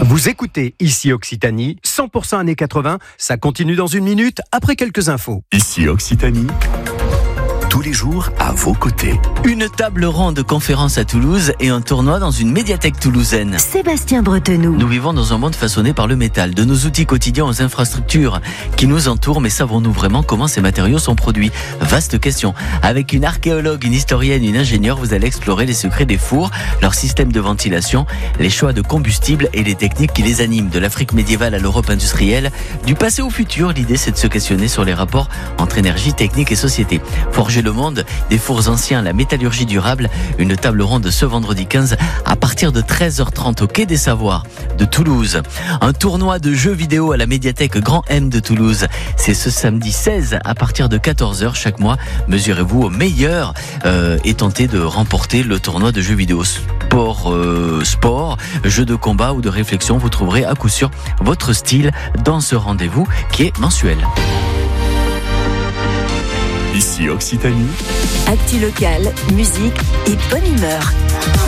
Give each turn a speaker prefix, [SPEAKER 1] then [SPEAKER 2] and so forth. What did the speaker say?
[SPEAKER 1] Vous écoutez Ici Occitanie, 100% années 80, ça continue dans une minute après quelques infos.
[SPEAKER 2] Ici Occitanie, tous les jours à vos côtés.
[SPEAKER 3] Une table ronde conférence à Toulouse et un tournoi dans une médiathèque toulousaine.
[SPEAKER 4] Sébastien Bretenoux.
[SPEAKER 3] Nous vivons dans un monde façonné par le métal, de nos outils quotidiens aux infrastructures qui nous entourent, mais savons-nous vraiment comment ces matériaux sont produits ? Vaste question. Avec une archéologue, une historienne, une ingénieure, vous allez explorer les secrets des fours, leur système de ventilation, les choix de combustible et les techniques qui les animent. De l'Afrique médiévale à l'Europe industrielle, du passé au futur, l'idée c'est de se questionner sur les rapports entre énergie, technique et société. Forger le monde, des fours anciens, la métallurgie durable, une table ronde ce vendredi 15 à partir de 13h30 au Quai des Savoirs de Toulouse. Un tournoi de jeux vidéo à la médiathèque Grand M de Toulouse. C'est ce samedi 16 à partir de 14h chaque mois. Mesurez-vous au meilleur et tentez de remporter le tournoi de jeux vidéo. Sport, jeux de combat ou de réflexion, vous trouverez à coup sûr votre style dans ce rendez-vous qui est mensuel.
[SPEAKER 2] Ici Occitanie.
[SPEAKER 4] Actu locale, musique et bonne humeur.